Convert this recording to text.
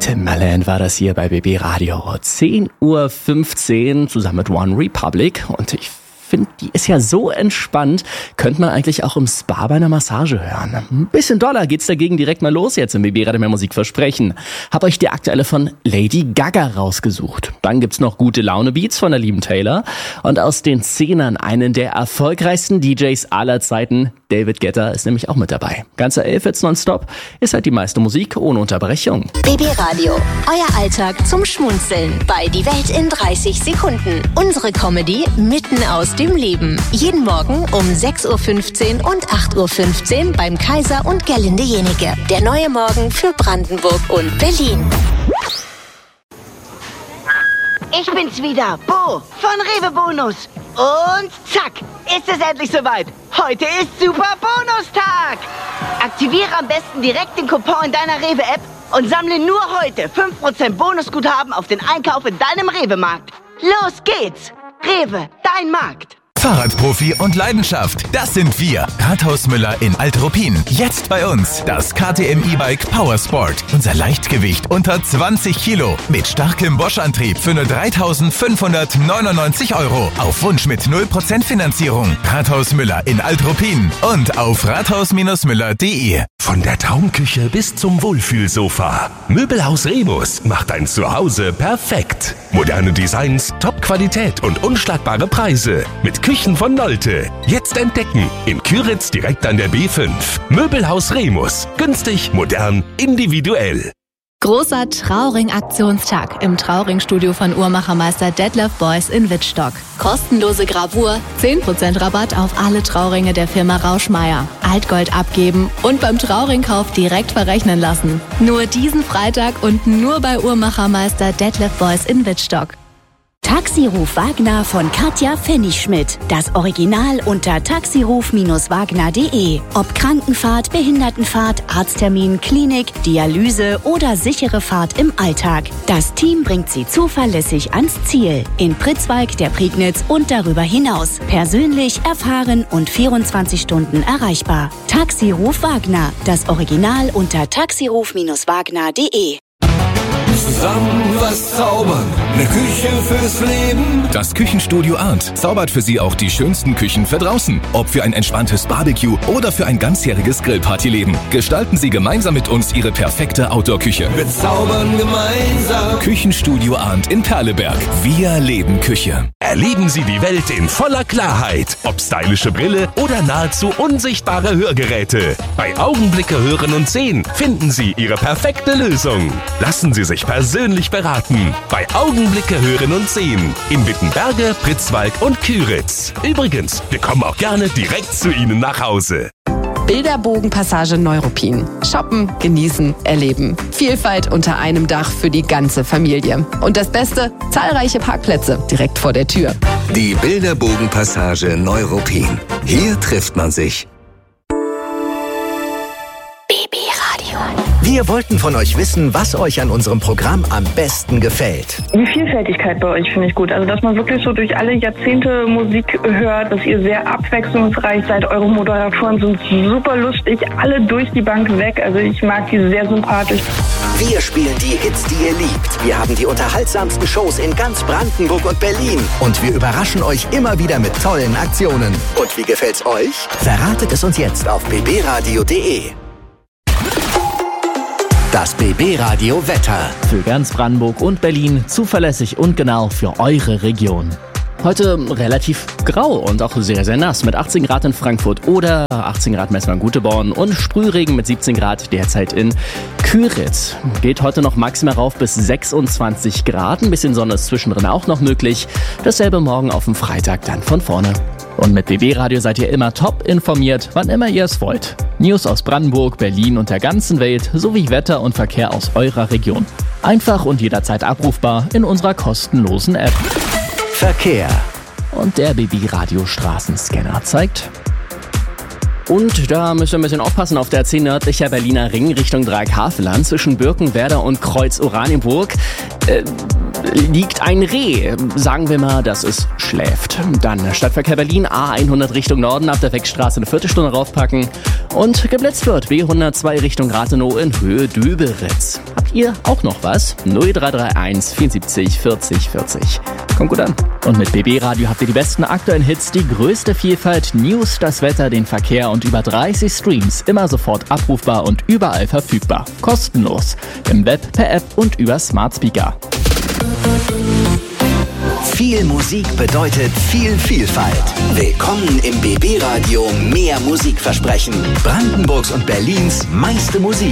Timbaland war das hier bei BB Radio. 10:15 Uhr zusammen mit One Republic. Und ich finde, die ist ja so entspannt, könnte man eigentlich auch im Spa bei einer Massage hören. Ein bisschen doller geht's dagegen direkt mal los jetzt im BB Radio mehr Musik versprechen. Hab euch die aktuelle von Lady Gaga rausgesucht. Dann gibt's noch gute Laune-Beats von der lieben Taylor. Und aus den Zehnern einen der erfolgreichsten DJs aller Zeiten, David Guetta, ist nämlich auch mit dabei. Ganze 11 Hits nonstop, ist halt die meiste Musik ohne Unterbrechung. BB Radio, euer Alltag zum Schmunzeln bei Die Welt in 30 Sekunden. Unsere Comedy mitten aus dem Leben. Jeden Morgen um 6:15 Uhr und 8:15 Uhr beim Kaiser und Gerlinde Jenike. Der neue Morgen für Brandenburg und Berlin. Ich bin's wieder, Bo von Rewe Bonus. Und zack, ist es endlich soweit. Heute ist Super Bonustag. Aktiviere am besten direkt den Coupon in deiner Rewe-App und sammle nur heute 5% Bonusguthaben auf den Einkauf in deinem Rewe-Markt. Los geht's. Rewe, dein Markt. Fahrradprofi und Leidenschaft, das sind wir. Rathaus Müller in Alt-Ruppin. Jetzt bei uns das KTM E-Bike Powersport. Unser Leichtgewicht unter 20 Kilo. Mit starkem Bosch-Antrieb für nur 3.599 €. Auf Wunsch mit 0% Finanzierung. Rathaus Müller in Alt-Ruppin. Und auf rathaus-müller.de. Von der Traumküche bis zum Wohlfühlsofa. Möbelhaus Remus macht ein Zuhause perfekt. Moderne Designs, Top-Qualität und unschlagbare Preise. Mit Küchen von Nolte. Jetzt entdecken. In Küritz direkt an der B5. Möbelhaus Remus. Günstig, modern, individuell. Großer Trauring-Aktionstag im Trauring-Studio von Uhrmachermeister Detlef Beuys in Wittstock. Kostenlose Gravur, 10% Rabatt auf alle Trauringe der Firma Rauschmeier. Altgold abgeben und beim Trauringkauf direkt verrechnen lassen. Nur diesen Freitag und nur bei Uhrmachermeister Detlef Beuys in Wittstock. Taxiruf Wagner von Katja Pfennigschmidt. Das Original unter taxiruf-wagner.de. Ob Krankenfahrt, Behindertenfahrt, Arzttermin, Klinik, Dialyse oder sichere Fahrt im Alltag. Das Team bringt Sie zuverlässig ans Ziel. In Pritzwalk, der Prignitz und darüber hinaus. Persönlich, erfahren und 24 Stunden erreichbar. Taxiruf Wagner. Das Original unter taxiruf-wagner.de. Zusammen was zaubern, eine Küche fürs Leben. Das Küchenstudio Arndt zaubert für Sie auch die schönsten Küchen für draußen. Ob für ein entspanntes Barbecue oder für ein ganzjähriges Grillpartyleben. Gestalten Sie gemeinsam mit uns Ihre perfekte Outdoor-Küche. Wir zaubern gemeinsam. Küchenstudio Arndt in Perleberg. Wir leben Küche. Erleben Sie die Welt in voller Klarheit. Ob stylische Brille oder nahezu unsichtbare Hörgeräte. Bei Augenblicke hören und sehen finden Sie Ihre perfekte Lösung. Lassen Sie sich persönlich beraten. Bei Augenblicke hören und sehen. In Wittenberge, Pritzwalk und Küritz. Übrigens, wir kommen auch gerne direkt zu Ihnen nach Hause. Bilderbogenpassage Neuruppin. Shoppen, genießen, erleben. Vielfalt unter einem Dach für die ganze Familie. Und das Beste, zahlreiche Parkplätze direkt vor der Tür. Die Bilderbogenpassage Neuruppin. Hier trifft man sich. Wir wollten von euch wissen, was euch an unserem Programm am besten gefällt. Die Vielfältigkeit bei euch finde ich gut. Also, dass man wirklich so durch alle Jahrzehnte Musik hört, dass ihr sehr abwechslungsreich seid. Eure Moderatoren sind super lustig, alle durch die Bank weg. Also, ich mag die sehr sympathisch. Wir spielen die Hits, die ihr liebt. Wir haben die unterhaltsamsten Shows in ganz Brandenburg und Berlin. Und wir überraschen euch immer wieder mit tollen Aktionen. Und wie gefällt's euch? Verratet es uns jetzt auf bbradio.de. Das BB Radio Wetter. Für ganz Brandenburg und Berlin zuverlässig und genau für eure Region. Heute relativ grau und auch sehr, sehr nass mit 18 Grad in Frankfurt oder 18 Grad Messmann-Guteborn und Sprühregen mit 17 Grad derzeit in Küritz. Geht heute noch maximal rauf bis 26 Grad. Ein bisschen Sonne ist zwischendrin auch noch möglich. Dasselbe morgen auf dem Freitag dann von vorne. Und mit BB Radio seid ihr immer top informiert, wann immer ihr es wollt. News aus Brandenburg, Berlin und der ganzen Welt sowie Wetter und Verkehr aus eurer Region. Einfach und jederzeit abrufbar in unserer kostenlosen App. Verkehr. Und der BB Radio Straßenscanner zeigt. Und da müsst ihr ein bisschen aufpassen auf der 10 nördlicher Berliner Ring Richtung Dreieck-Havelland zwischen Birkenwerder und Kreuz Oranienburg. liegt ein Reh. Sagen wir mal, dass es schläft. Dann Stadtverkehr Berlin, A100 Richtung Norden ab der Weckstraße eine Viertelstunde raufpacken. Und geblitzt wird B102 Richtung Rathenow in Höhe Döberitz. Habt ihr auch noch was? 0331 74 40 40. Kommt gut an. Und mit BB Radio habt ihr die besten aktuellen Hits, die größte Vielfalt, News, das Wetter, den Verkehr und über 30 Streams. Immer sofort abrufbar und überall verfügbar. Kostenlos. Im Web, per App und über Smart Speaker. Viel Musik bedeutet viel Vielfalt. Willkommen im BB Radio Mehr Musikversprechen. Brandenburgs und Berlins meiste Musik.